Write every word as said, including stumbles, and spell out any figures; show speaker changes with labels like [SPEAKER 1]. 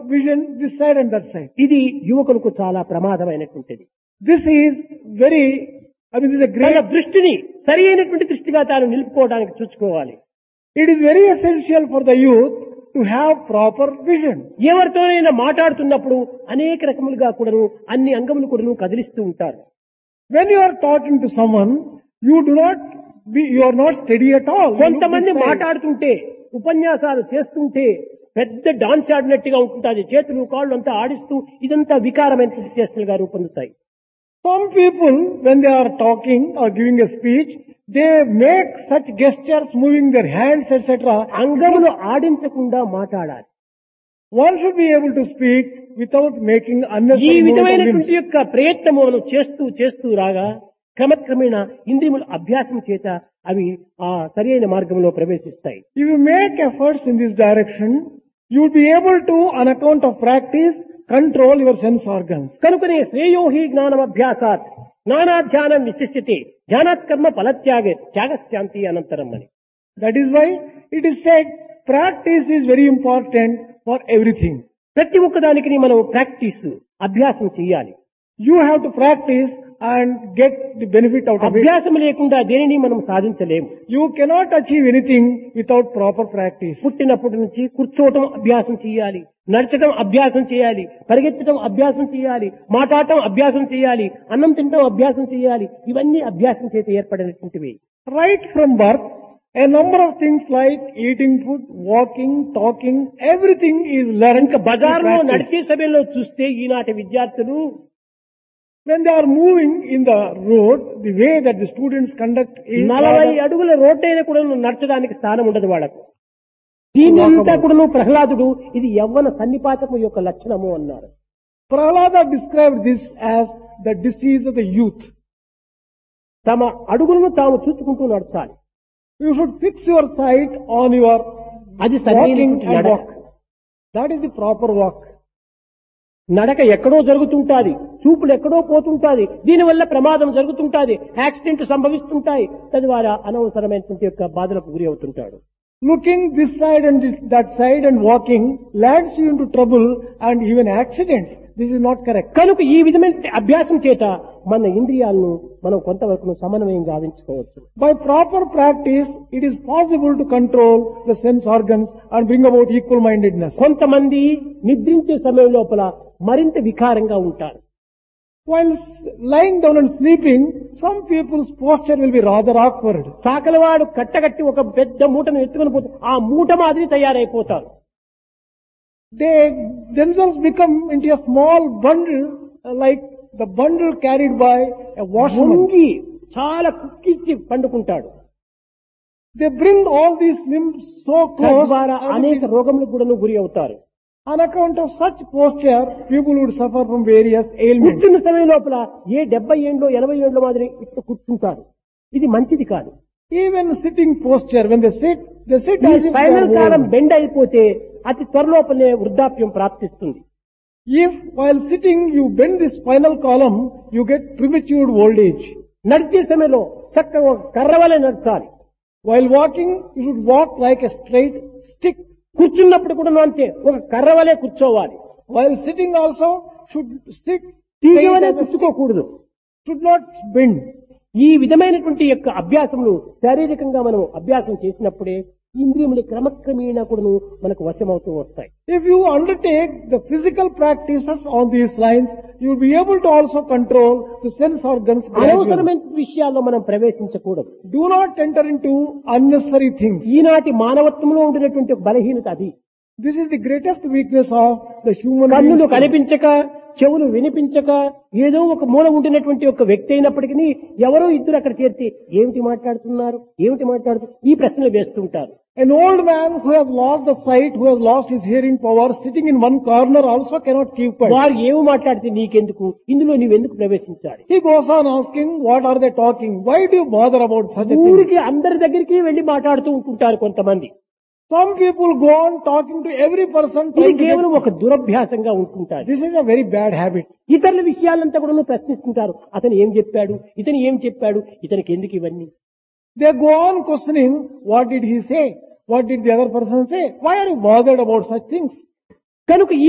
[SPEAKER 1] vision this side and that side.
[SPEAKER 2] ఇది యువకులకు చాలా ప్రమాదమైనటువంటిది.
[SPEAKER 1] This is very, I mean, this is a
[SPEAKER 2] తన
[SPEAKER 1] great,
[SPEAKER 2] దృష్టిని సరి అయినటువంటి దృష్టిగా తాను నిలుపుకోవడానికి చూసుకోవాలి.
[SPEAKER 1] it is very essential for the youth to have proper vision.
[SPEAKER 2] ఎవరితోనైనా మాట్లాడుతున్నప్పుడు అనేక రకములుగా కూడాను అన్ని అంగములు కూడాను కదిలిస్తూ ఉంటారు.
[SPEAKER 1] When you are talking to someone, you do not be, you are not steady at all. You look
[SPEAKER 2] కొంతమంది
[SPEAKER 1] this side.
[SPEAKER 2] మాట్లాడుతుంటే ఉపన్యాసాలు చేస్తుంటే పెద్ద డాన్స్ ఆడినట్టుగా ఉంటుంది. చేతులు కాళ్ళు అంతా ఆడిస్తూ ఇదంతా వికారమైనటువంటి చేష్టలుగా రూపొందుతాయి.
[SPEAKER 1] Some people, when they are talking or giving a speech, they make such gestures, moving their hands, et cetera.
[SPEAKER 2] అంగములు ఆడించకుండా మాట్లాడాలి.
[SPEAKER 1] One should be able to speak without making
[SPEAKER 2] ఈ
[SPEAKER 1] unnecessary movement of
[SPEAKER 2] విధమైనటువంటి
[SPEAKER 1] limbs.
[SPEAKER 2] యొక్క ప్రయత్నము మనం చేస్తూ చేస్తూ రాగా క్రమక్రమేణ ఇంద్రియముల అభ్యాసం చేత అవి ఆ సరి అయిన మార్గంలో ప్రవేశిస్తాయి.
[SPEAKER 1] If you make efforts in this direction, you will be able to, on account of practice, control your sense organs.
[SPEAKER 2] కనుకనే శ్రేయోహి జ్ఞానం అభ్యాసాత్ జ్ఞానాధ్యానం విశిష్యతే ధ్యానాత్ కర్మ ఫలత్యాగే త్యాగశాంతి అనంతరం అని.
[SPEAKER 1] That is why it is said practice is very important for everything.
[SPEAKER 2] ప్రతి ఒక్కదానికి మనం practice అభ్యాసం చేయాలి.
[SPEAKER 1] You have to practice and get the benefit out of it.
[SPEAKER 2] అభ్యాసం లేకుండా దేనిని మనం సాధించలేము.
[SPEAKER 1] You cannot achieve anything without proper practice.
[SPEAKER 2] పుట్టినప్పటి నుంచి కూర్చోవటం అభ్యాసం చేయాలి, నడచడం అభ్యాసం చేయాలి, పరిగెత్తడం అభ్యాసం చేయాలి, మాట్లాడటం అభ్యాసం చేయాలి, అన్నం తినడం అభ్యాసం చేయాలి. ఇవన్నీ అభ్యాసం చేత ఏర్పడినటువంటివి.
[SPEAKER 1] Right from birth, a number of things like eating food, walking, talking, everything is learned.
[SPEAKER 2] ఇంకా బజార్లో
[SPEAKER 1] through practice.
[SPEAKER 2] నడిచే సమయంలో చూస్తే ఈనాటి విద్యార్థులు
[SPEAKER 1] When they are moving in the road, the way that the students conduct is
[SPEAKER 2] నలభై
[SPEAKER 1] rather-
[SPEAKER 2] అడుగుల రోడ్డైనా కూడా నడచడానికి స్థానం ఉండదు వాళ్ళకు. దీనంతా కూడా ప్రహ్లాదుడు ఇది యవ్వన సన్నిపాతము యొక్క లక్షణము అన్నారు.
[SPEAKER 1] Prahlada described this as the disease of the youth.
[SPEAKER 2] తమ అడుగులను తాము చూసుకుంటూ నడచాలి.
[SPEAKER 1] You should fix your sight on your
[SPEAKER 2] అది
[SPEAKER 1] walking
[SPEAKER 2] సరైనటువంటి
[SPEAKER 1] and
[SPEAKER 2] నడక.
[SPEAKER 1] walk. That is the proper walk.
[SPEAKER 2] నడక ఎక్కడో జరుగుతుంటాది, చూపులు ఎక్కడో పోతుంటాది, దీనివల్ల ప్రమాదం జరుగుతుంటాది, యాక్సిడెంట్ సంభవిస్తుంటాయి, తద్వారా అనవసరమైనటువంటి యొక్క బాధలకు గురి అవుతుంటాడు.
[SPEAKER 1] Looking this side and this, that side and walking lands you into trouble and even accidents. This is not correct.
[SPEAKER 2] కనుక ఈ విధమైన అభ్యాసం చేత మన ఇంద్రియాలను మనం కొంతవరకు సమన్వయం గావించుకోవచ్చు.
[SPEAKER 1] By proper practice, it is possible to control the sense organs and bring about equal-mindedness.
[SPEAKER 2] కొంతమంది నిద్రించే సమయం లోపల మరింత వికారంగా ఉంటారు.
[SPEAKER 1] While s- lying down and sleeping, some people's posture will be rather awkward.
[SPEAKER 2] సాకలవాడు కట్టగట్టి ఒక పెద్ద మూటను ఎత్తుకొని పోతే ఆ మూట మాదిరి తయారైపోతారు.
[SPEAKER 1] They themselves become into a small bundle, uh, like the bundle carried by a washerman.
[SPEAKER 2] వంగి చాలా కుక్కిచ్చి పండుకుంటాడు.
[SPEAKER 1] They bring all these limbs so close.
[SPEAKER 2] తద్వారా
[SPEAKER 1] and
[SPEAKER 2] అనేక
[SPEAKER 1] it is-
[SPEAKER 2] రోగములకు కూడా గురి అవుతారు.
[SPEAKER 1] On account of such posture, people would suffer from various ailments.
[SPEAKER 2] కూర్చున్న సమయం లోపల ఏ డెబ్బై ఏండ్లో ఎనభై ఏండ్ల మాదిరి ఇట్లా కూర్చుంటారు. ఇది మంచిది కాదు.
[SPEAKER 1] Even sitting posture, when they sit, they sit
[SPEAKER 2] ఈ
[SPEAKER 1] as if they
[SPEAKER 2] spinal
[SPEAKER 1] are
[SPEAKER 2] column
[SPEAKER 1] old.
[SPEAKER 2] Bend అయిపోతే అతి త్వరలోపలే వృద్ధాప్యం ప్రాప్తిస్తుంది.
[SPEAKER 1] If while sitting you bend the spinal column, you get premature old age.
[SPEAKER 2] నడిచే సమయంలో చక్కగా ఒక కర్రవలే నడచాలి.
[SPEAKER 1] While walking, you should walk like a straight stick.
[SPEAKER 2] కూర్చున్నప్పుడు కూడా అంతే ఒక కర్రవలే కూర్చోవాలి.
[SPEAKER 1] While sitting also, should sit
[SPEAKER 2] తీగవలే
[SPEAKER 1] straight as a stick.
[SPEAKER 2] కూర్చుకోకూడదు.
[SPEAKER 1] Should not bend.
[SPEAKER 2] ఈ విధమైనటువంటి యొక్క అభ్యాసములు శారీరకంగా మనం అభ్యాసం చేసినప్పుడే ఇంద్రియములు క్రమక్రమేణా కూడాను మనకు వశమవుతూ వస్తాయి.
[SPEAKER 1] If you undertake the physical practices on these lines, you will be able to also control the sense organs gradually.
[SPEAKER 2] అనవసరమైన విషయాల్లో మనం ప్రవేశించకూడదు.
[SPEAKER 1] Do not enter into unnecessary things.
[SPEAKER 2] ఈనాటి మానవత్వంలో ఉండినటువంటి ఒక బలహీనత అది.
[SPEAKER 1] This is the greatest weakness of the human
[SPEAKER 2] కన్నులు
[SPEAKER 1] being.
[SPEAKER 2] కనిపించక, చెవులు వినిపించక, ఏదో ఒక మూల ఉండినటువంటి ఒక వ్యక్తి అయినప్పటికీ ఎవరో ఇద్దరు అక్కడ చేరితే ఏమిటి మాట్లాడుతున్నారు, ఏమిటి మాట్లాడుతు ఈ ప్రశ్నలు వేస్తుంటారు.
[SPEAKER 1] An old man who has lost the sight, who has lost his hearing power, sitting in one corner also cannot keep quiet.
[SPEAKER 2] వారు ఏమి మాట్లాడితే నీకెందుకు, ఇందులో నీవెందుకు ప్రవేశించాలి?
[SPEAKER 1] He goes on asking, what are they talking? Why do you bother about such a thing?
[SPEAKER 2] ఊరికి అందరి దగ్గరికి వెళ్లి మాట్లాడుతూ ఉంటుంటారు కొంతమంది.
[SPEAKER 1] Some people go on talking to every person.
[SPEAKER 2] ఇది
[SPEAKER 1] trying to
[SPEAKER 2] కేవలం
[SPEAKER 1] get-
[SPEAKER 2] ఒక దురభ్యాసంగా ఉంటుంటారు.
[SPEAKER 1] This is a very bad habit.
[SPEAKER 2] ఇతరుల విషయాలంతా కూడా ప్రశ్నిస్తుంటారు. అతను ఏం చెప్పాడు, ఇతను ఏం చెప్పాడు, ఇతనికి ఎందుకు ఇవన్నీ?
[SPEAKER 1] They go on questioning, what did he say? What did the other person say? Why are you bothered about such things?
[SPEAKER 2] కనుక